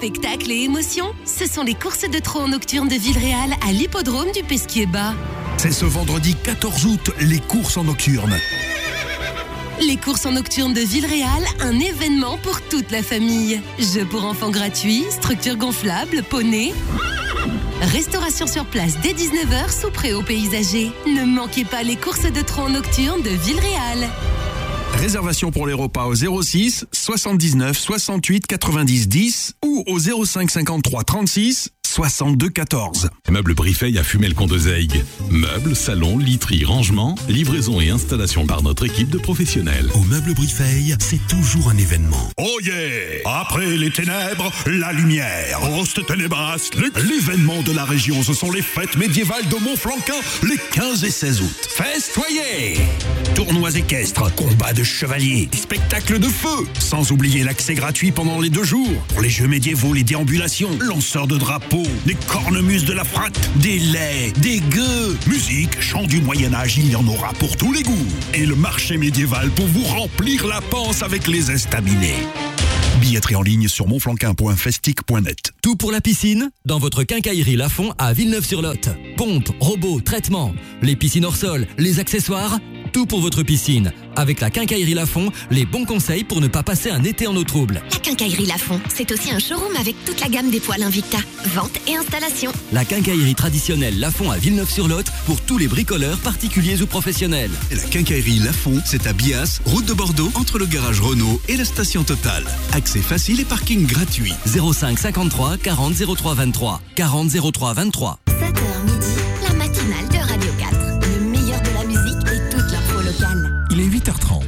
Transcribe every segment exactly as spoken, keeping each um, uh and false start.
Spectacle et émotion, ce sont les courses de trot nocturnes de Villeréal à l'hippodrome du Pesquier-Bas. C'est ce vendredi quatorze août, les courses en nocturne. Les courses en nocturne de Villeréal, un événement pour toute la famille. Jeux pour enfants gratuits, structures gonflables, poneys. Restauration sur place dès dix-neuf heures sous préau paysager. Ne manquez pas les courses de trot nocturne de Villeréal. Réservation pour les repas au zéro six soixante-dix-neuf soixante-huit quatre-vingt-dix dix ou au zéro cinq cinquante-trois trente-six soixante-deux quatorze. Meubles Briffeil à Fumel-Condezaygues. Meubles, salons, literie, rangement, livraison et installation par notre équipe de professionnels. Au Meubles Briffeil, c'est toujours un événement. Oh yeah! Après les ténèbres, la lumière. Post ténébras, l'événement de la région, ce sont les fêtes médiévales de Montflanquin, les quinze et seize août. Festoyez! Tournois équestres, combats de chevaliers, spectacles de feu, sans oublier l'accès gratuit pendant les deux jours. Pour les jeux médiévaux, les déambulations, lanceurs de drapeaux, des cornemuses de la fratte, des laits, des gueux, musique, chant du Moyen-Âge, il y en aura pour tous les goûts. Et le marché médiéval pour vous remplir la panse avec les estaminets. Billetterie en ligne sur montflanquin point festic point net. Tout pour la piscine, dans votre quincaillerie Lafont à Villeneuve-sur-Lot. Pompe, robots, traitements, les piscines hors sol, les accessoires, tout pour votre piscine. Avec la quincaillerie Lafont, les bons conseils pour ne pas passer un été en eau trouble. La quincaillerie Lafont, c'est aussi un showroom avec toute la gamme des poêles Invicta, vente et installation. La quincaillerie traditionnelle Lafont à Villeneuve-sur-Lot pour tous les bricoleurs, particuliers ou professionnels. Et la quincaillerie Lafont, c'est à Bias, route de Bordeaux, entre le garage Renault et la station Total. Accès facile et parking gratuit. zéro cinq cinquante-trois quarante zéro trois vingt-trois. quarante zéro trois vingt-trois. sept heures midi, la matinale de Radio quatre. Le meilleur de la musique et toute l'info locale. Il est huit heures trente.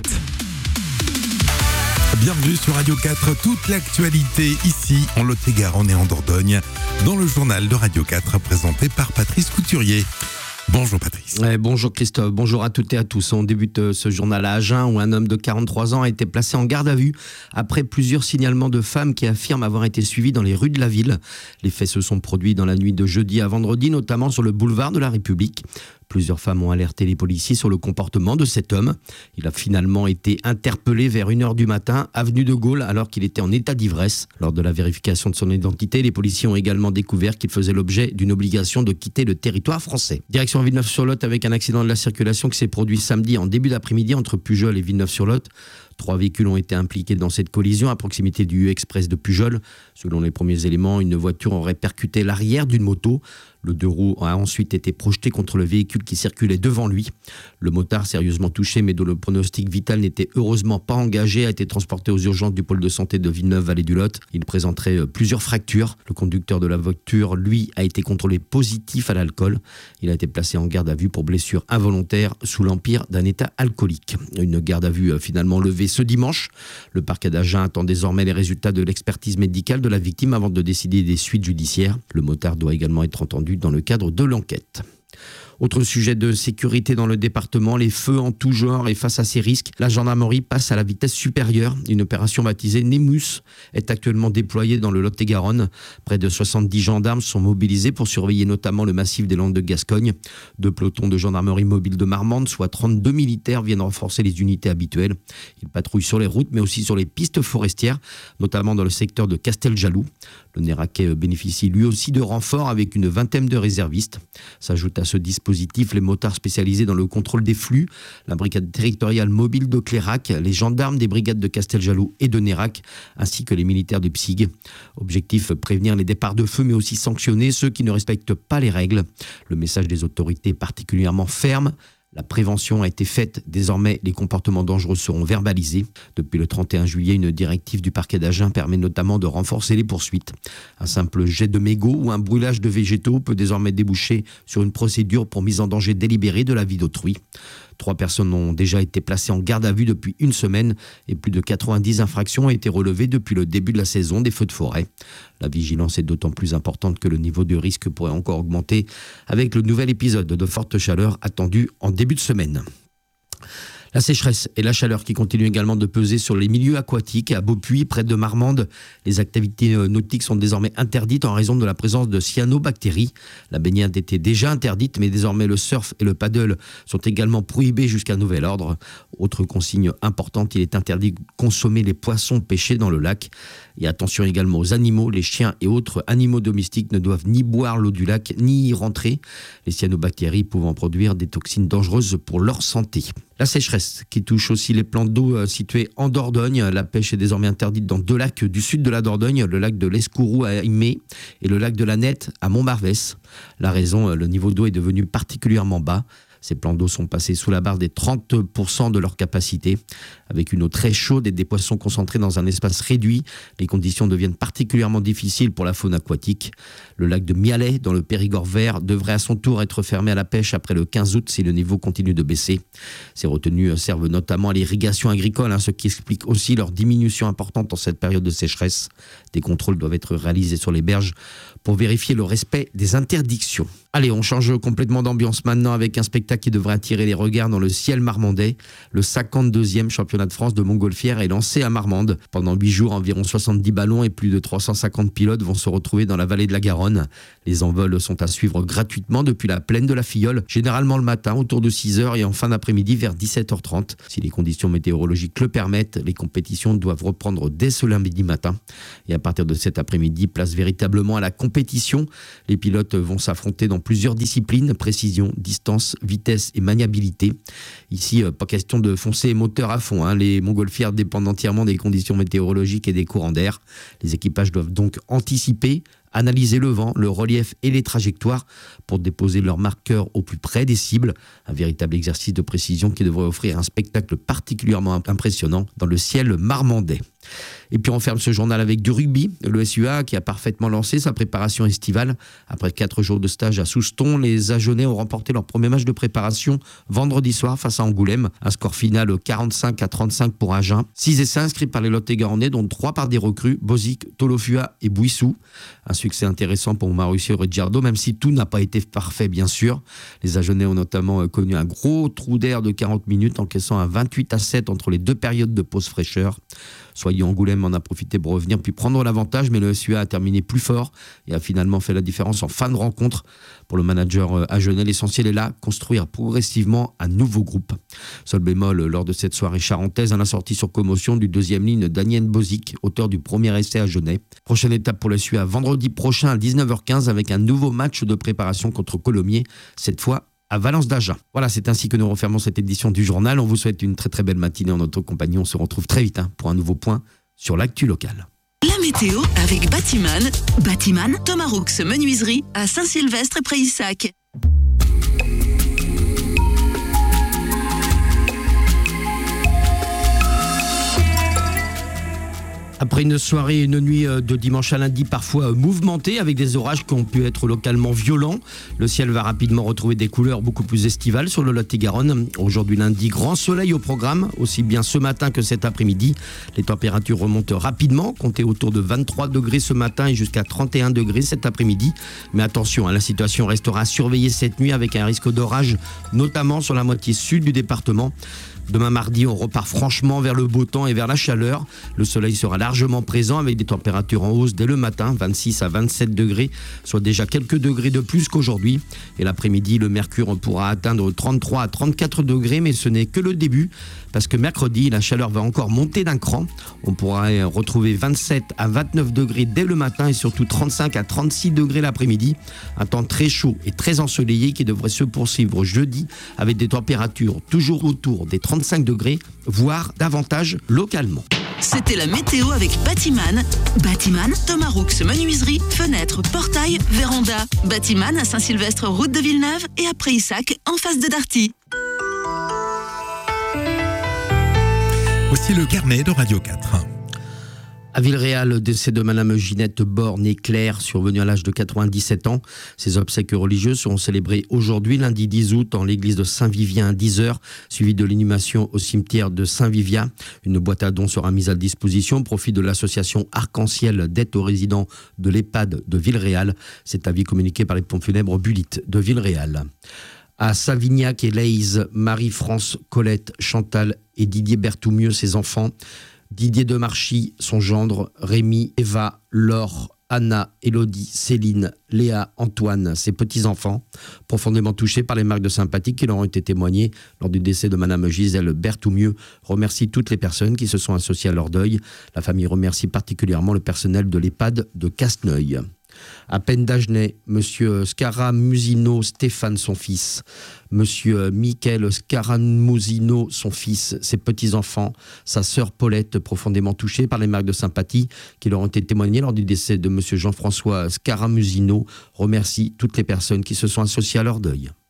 Bienvenue sur Radio quatre, toute l'actualité ici en Lot-et-Garonne et en Dordogne, dans le journal de Radio quatre présenté par Patrice Couturier. Bonjour Patrice. Ouais, bonjour Christophe, bonjour à toutes et à tous. On débute ce journal à Agen où un homme de quarante-trois ans a été placé en garde à vue après plusieurs signalements de femmes qui affirment avoir été suivies dans les rues de la ville. Les faits se sont produits dans la nuit de jeudi à vendredi, notamment sur le boulevard de la République. Plusieurs femmes ont alerté les policiers sur le comportement de cet homme. Il a finalement été interpellé vers une heure du matin, avenue de Gaulle, alors qu'il était en état d'ivresse. Lors de la vérification de son identité, les policiers ont également découvert qu'il faisait l'objet d'une obligation de quitter le territoire français. Direction Villeneuve-sur-Lot avec un accident de la circulation qui s'est produit samedi en début d'après-midi entre Pujol et Villeneuve-sur-Lot. Trois véhicules ont été impliqués dans cette collision à proximité du U-Express de Pujol. Selon les premiers éléments, une voiture aurait percuté l'arrière d'une moto. Le deux roues a ensuite été projeté contre le véhicule qui circulait devant lui. Le motard, sérieusement touché mais dont le pronostic vital n'était heureusement pas engagé, a été transporté aux urgences du pôle de santé de Villeneuve-Vallée-du-Lot. Il présenterait plusieurs fractures. Le conducteur de la voiture, lui, a été contrôlé positif à l'alcool. Il a été placé en garde à vue pour blessure involontaire sous l'empire d'un état alcoolique. Une garde à vue finalement levée ce dimanche. Le parquet d'Agen attend désormais les résultats de l'expertise médicale de la victime avant de décider des suites judiciaires. Le motard doit également être entendu dans le cadre de l'enquête. Autre sujet de sécurité dans le département, les feux en tout genre et face à ces risques, la gendarmerie passe à la vitesse supérieure. Une opération baptisée Nemus est actuellement déployée dans le Lot-et-Garonne. Près de soixante-dix gendarmes sont mobilisés pour surveiller notamment le massif des Landes de Gascogne. Deux pelotons de gendarmerie mobile de Marmande, soit trente-deux militaires, viennent renforcer les unités habituelles. Ils patrouillent sur les routes mais aussi sur les pistes forestières, notamment dans le secteur de Casteljaloux. Le Néraquais bénéficie lui aussi de renforts avec une vingtaine de réservistes. S'ajoute à ce dispositif les motards spécialisés dans le contrôle des flux, la brigade territoriale mobile de Clérac, les gendarmes des brigades de Casteljaloux et de Nérac, ainsi que les militaires du P S I G. Objectif, prévenir les départs de feu mais aussi sanctionner ceux qui ne respectent pas les règles. Le message des autorités est particulièrement ferme. La prévention a été faite. Désormais, les comportements dangereux seront verbalisés. Depuis le trente et un juillet, une directive du parquet d'Agen permet notamment de renforcer les poursuites. Un simple jet de mégots ou un brûlage de végétaux peut désormais déboucher sur une procédure pour mise en danger délibérée de la vie d'autrui. Trois personnes ont déjà été placées en garde à vue depuis une semaine et plus de quatre-vingt-dix infractions ont été relevées depuis le début de la saison des feux de forêt. La vigilance est d'autant plus importante que le niveau de risque pourrait encore augmenter avec le nouvel épisode de forte chaleur attendu en début de semaine. La sécheresse et la chaleur qui continuent également de peser sur les milieux aquatiques. À Beaupuy, près de Marmande, les activités nautiques sont désormais interdites en raison de la présence de cyanobactéries. La baignade était déjà interdite, mais désormais le surf et le paddle sont également prohibés jusqu'à nouvel ordre. Autre consigne importante, il est interdit de consommer les poissons pêchés dans le lac. Et attention également aux animaux, les chiens et autres animaux domestiques ne doivent ni boire l'eau du lac, ni y rentrer. Les cyanobactéries pouvant produire des toxines dangereuses pour leur santé. La sécheresse qui touche aussi les plans d'eau situés en Dordogne. La pêche est désormais interdite dans deux lacs du sud de la Dordogne, le lac de l'Escourou à Aimé et le lac de la Nette à Montbarvès. La raison, le niveau d'eau est devenu particulièrement bas. Ces plans d'eau sont passés sous la barre des trente pour cent de leur capacité. Avec une eau très chaude et des poissons concentrés dans un espace réduit, les conditions deviennent particulièrement difficiles pour la faune aquatique. Le lac de Mialet, dans le Périgord vert, devrait à son tour être fermé à la pêche après le quinze août si le niveau continue de baisser. Ces retenues servent notamment à l'irrigation agricole, hein, ce qui explique aussi leur diminution importante en cette période de sécheresse. Des contrôles doivent être réalisés sur les berges pour vérifier le respect des interdictions. Allez, on change complètement d'ambiance maintenant avec un spectacle qui devrait attirer les regards dans le ciel marmandais. Le cinquante-deuxième championnat de France de montgolfière est lancé à Marmande. Pendant huit jours, environ soixante-dix ballons et plus de trois cent cinquante pilotes vont se retrouver dans la vallée de la Garonne. Les envols sont à suivre gratuitement depuis la plaine de la Filleule, généralement le matin autour de six heures et en fin d'après-midi vers dix-sept heures trente. Si les conditions météorologiques le permettent, les compétitions doivent reprendre dès ce lundi matin. Et à partir de cet après-midi, place véritablement à la compétition. Les pilotes vont s'affronter dans plusieurs disciplines, précision, distance, vitesse et maniabilité. Ici, euh, pas question de foncer moteur à fond. Hein. Les montgolfières dépendent entièrement des conditions météorologiques et des courants d'air. Les équipages doivent donc anticiper, analyser le vent, le relief et les trajectoires pour déposer leurs marqueurs au plus près des cibles. Un véritable exercice de précision qui devrait offrir un spectacle particulièrement impressionnant dans le ciel marmandais. Et puis on ferme ce journal avec du rugby. Le S U A qui a parfaitement lancé sa préparation estivale. Après quatre jours de stage à Souston, les Agenais ont remporté leur premier match de préparation vendredi soir face à Angoulême. Un score final quarante-cinq à trente-cinq pour Agen. six essais inscrits par les Lot-et-Garonnais, dont trois par des recrues, Bozic, Tolofua et Bouissou. Un succès intéressant pour Mauricio Ricciardo, même si tout n'a pas été parfait bien sûr. Les Agenais ont notamment connu un gros trou d'air de quarante minutes, encaissant un vingt-huit à sept entre les deux périodes de pause fraîcheur. Soyons Angoulême en a profité pour revenir puis prendre l'avantage, mais le S U A a terminé plus fort et a finalement fait la différence en fin de rencontre. Pour le manager agenais, l'essentiel est là, construire progressivement un nouveau groupe. Seul bémol lors de cette soirée charentaise, à la sortie sur commotion du deuxième ligne Daniel Bozic, auteur du premier essai agenais. Prochaine étape pour le S U A vendredi prochain à dix-neuf heures quinze avec un nouveau match de préparation contre Colomiers, cette fois à Valence d'Agen. Voilà, c'est ainsi que nous refermons cette édition du journal. On vous souhaite une très très belle matinée en notre compagnie. On se retrouve très vite hein, pour un nouveau point sur l'actu locale. La météo avec Batiman. Batiman, Thomas Roux, menuiserie à Saint-Sylvestre et Pré-Issac. Après une soirée et une nuit de dimanche à lundi parfois mouvementée avec des orages qui ont pu être localement violents, le ciel va rapidement retrouver des couleurs beaucoup plus estivales sur le Lot-et-Garonne. Aujourd'hui lundi, grand soleil au programme, aussi bien ce matin que cet après-midi. Les températures remontent rapidement, comptez autour de vingt-trois degrés ce matin et jusqu'à trente et un degrés cet après-midi. Mais attention, la situation restera surveillée cette nuit avec un risque d'orage, notamment sur la moitié sud du département. Demain mardi, on repart franchement vers le beau temps et vers la chaleur. Le soleil sera largement présent avec des températures en hausse dès le matin, vingt-six à vingt-sept degrés, soit déjà quelques degrés de plus qu'aujourd'hui. Et l'après-midi, le mercure pourra atteindre trente-trois à trente-quatre degrés, mais ce n'est que le début, parce que mercredi, la chaleur va encore monter d'un cran. On pourra retrouver vingt-sept à vingt-neuf degrés dès le matin et surtout trente-cinq à trente-six degrés l'après-midi. Un temps très chaud et très ensoleillé qui devrait se poursuivre jeudi avec des températures toujours autour des trente-cinq degrés, voire davantage localement. C'était la météo avec Batiman. Batiman, Thomas Roux, menuiserie, fenêtres, portail, véranda. Batiman à Saint-Sylvestre, route de Villeneuve et à Pré-Issac, en face de Darty. Voici le carnet de Radio quatre. À Villeréal, décès de Madame Ginette Borne-Éclair, survenue à l'âge de quatre-vingt-dix-sept ans. Ses obsèques religieuses seront célébrées aujourd'hui, lundi dix août, en l'église de Saint-Vivien à dix heures, suivi de l'inhumation au cimetière de Saint-Vivien. Une boîte à dons sera mise à disposition au profit de l'association Arc-en-Ciel d'aide aux résidents de l'EHPAD de Villeréal. C'est avis communiqué par les pompes funèbres Bulit de Villeréal. À Savignac et Leïse, Marie-France, Colette, Chantal et Didier Berthoumieux, ses enfants. Didier Demarchy, son gendre. Rémi, Eva, Laure, Anna, Élodie, Céline, Léa, Antoine, ses petits-enfants, profondément touchés par les marques de sympathie qui leur ont été témoignées lors du décès de Madame Gisèle Berthoumieux, remercie toutes les personnes qui se sont associées à leur deuil. La famille remercie particulièrement le personnel de l'EHPAD de Casneuil. À peine d'Agenais, Monsieur Scaramusino Stéphane, son fils, Monsieur Michael Scaramusino, son fils, ses petits-enfants, sa sœur Paulette, profondément touchée par les marques de sympathie qui leur ont été témoignées lors du décès de Monsieur Jean-François Scaramusino, remercie toutes les personnes qui se sont associées à leur deuil.